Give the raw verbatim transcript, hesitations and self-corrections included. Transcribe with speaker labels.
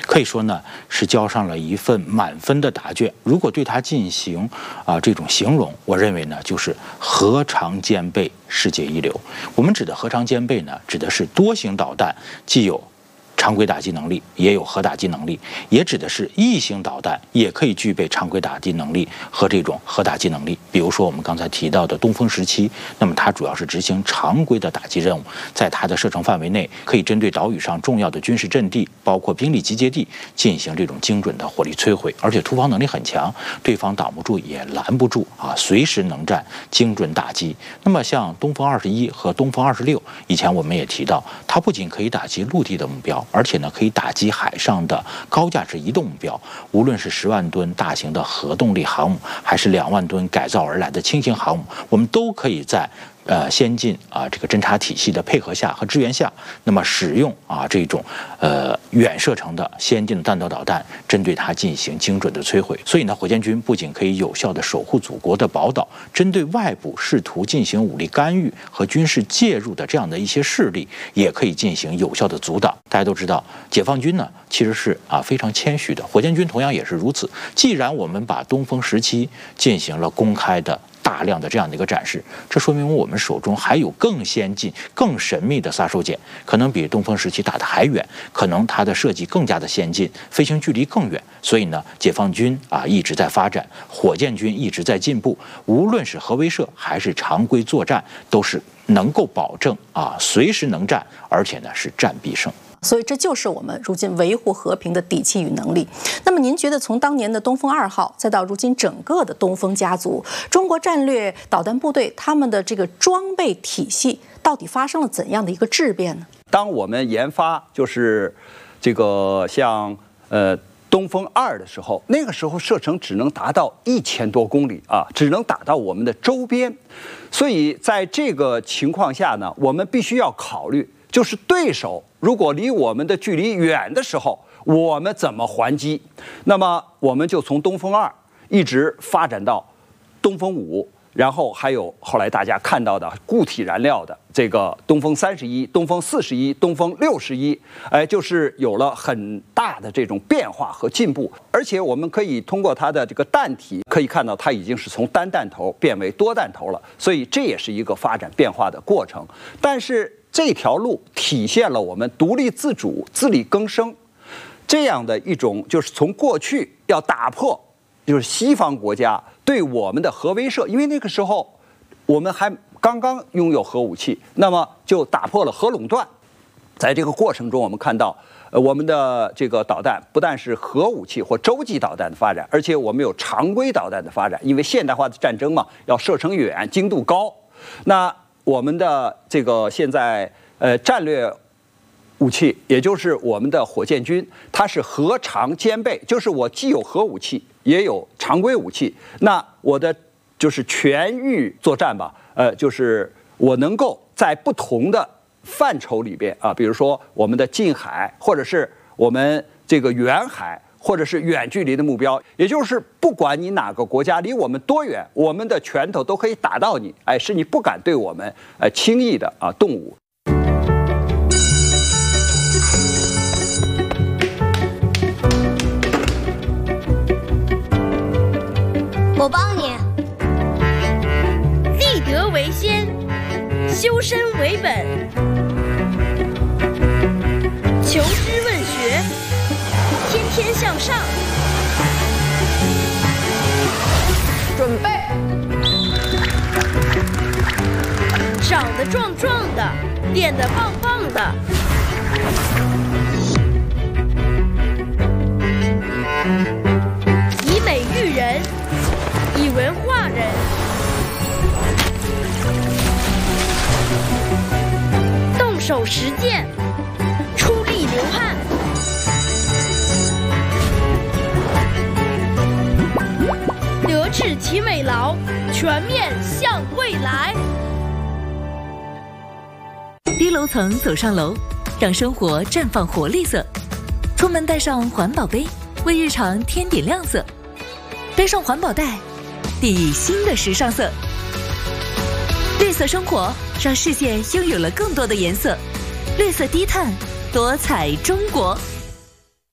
Speaker 1: 可以说呢是交上了一份满分的答卷。如果对它进行啊、呃、这种形容，我认为呢就是核常兼备，世界一流。我们指的核常兼备呢，指的是多型导弹既有常规打击能力，也有核打击能力，也指的是异型导弹也可以具备常规打击能力和这种核打击能力。比如说我们刚才提到的东风十七，那么它主要是执行常规的打击任务，在它的射程范围内，可以针对岛屿上重要的军事阵地，包括兵力集结地，进行这种精准的火力摧毁，而且突防能力很强，对方挡不住也拦不住啊，随时能战，精准打击。那么像东风二十一和东风二十六，以前我们也提到，它不仅可以打击陆地的目标，而且呢，可以打击海上的高价值移动目标。无论是十万吨大型的核动力航母，还是两万吨改造而来的轻型航母，我们都可以在呃先进啊这个侦察体系的配合下和支援下，那么使用啊这种呃远射程的先进的弹道导弹，针对它进行精准的摧毁。所以呢，火箭军不仅可以有效的守护祖国的宝岛，针对外部试图进行武力干预和军事介入的这样的一些势力，也可以进行有效的阻挡。大家都知道，解放军呢其实是啊非常谦虚的，火箭军同样也是如此。既然我们把东风十七进行了公开的大量的这样的一个展示，这说明我们手中还有更先进、更神秘的杀手锏，可能比东风十七打得还远，可能它的设计更加的先进，飞行距离更远。所以呢，解放军啊一直在发展，火箭军一直在进步，无论是核威慑还是常规作战，都是能够保证啊随时能战，而且呢是战必胜。
Speaker 2: 所以这就是我们如今维护和平的底气与能力。那么您觉得从当年的东风二号再到如今整个的东风家族，中国战略导弹部队他们的这个装备体系到底发生了怎样的一个质变呢？
Speaker 3: 当我们研发就是这个像呃东风二的时候，那个时候射程只能达到一千多公里啊，只能打到我们的周边。所以在这个情况下呢，我们必须要考虑，就是对手如果离我们的距离远的时候，我们怎么还击？那么我们就从东风二一直发展到东风五，然后还有后来大家看到的固体燃料的这个东风三十一、东风四十一、东风六十一，哎，就是有了很大的这种变化和进步。而且我们可以通过它的这个弹体可以看到，它已经是从单弹头变为多弹头了，所以这也是一个发展变化的过程。但是这条路体现了我们独立自主、自力更生这样的一种，就是从过去要打破，就是西方国家对我们的核威慑，因为那个时候我们还刚刚拥有核武器，那么就打破了核垄断。在这个过程中，我们看到，呃，我们的这个导弹不但是核武器或洲际导弹的发展，而且我们有常规导弹的发展，因为现代化的战争嘛，要射程远、精度高。那我们的这个现在呃战略武器，也就是我们的火箭军，它是核常兼备，就是我既有核武器，也有常规武器。那我的就是全域作战吧，呃，就是我能够在不同的范畴里边啊，比如说我们的近海，或者是我们这个远海，或者是远距离的目标，也就是不管你哪个国家离我们多远，我们的拳头都可以打到你，哎，使你不敢对我们呃轻易的啊动武。
Speaker 4: 我帮你。
Speaker 5: 立德为先，修身为本，求知问学，天天向上。
Speaker 4: 准备。
Speaker 5: 长得壮壮的，练得棒棒的。以美育人，以文化人。动手实践，出力流汗。德智体美劳，全面向未来。
Speaker 6: 低楼层走上楼，让生活绽放活力色。出门带上环保杯，为日常添点亮色。背上环保袋，递以新的时尚色。绿色生活，让世界拥有了更多的颜色。绿色低碳，多彩中国。